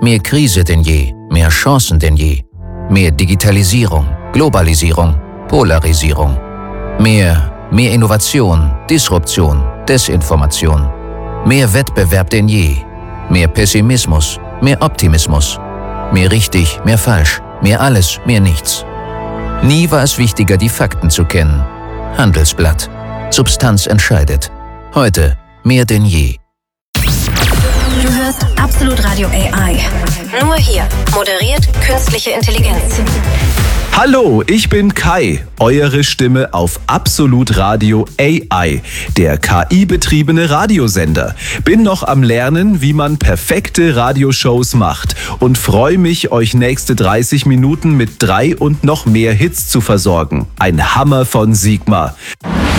Mehr Krise denn je, mehr Chancen denn je. Mehr Digitalisierung, Globalisierung, Polarisierung. Mehr Innovation, Disruption, Desinformation. Mehr Wettbewerb denn je. Mehr Pessimismus, mehr Optimismus. Mehr richtig, mehr falsch, mehr alles, mehr nichts. Nie war es wichtiger, die Fakten zu kennen. Handelsblatt. Substanz entscheidet. Heute mehr denn je. Du hörst Absolut Radio AI. Nur hier. Moderiert künstliche Intelligenz. Hallo, ich bin Kai, eure Stimme auf Absolut Radio AI, der KI-betriebene Radiosender. Bin noch am Lernen, wie man perfekte Radioshows macht und freue mich, euch nächste 30 Minuten mit 3 und noch mehr Hits zu versorgen. Ein Hammer von Sigma.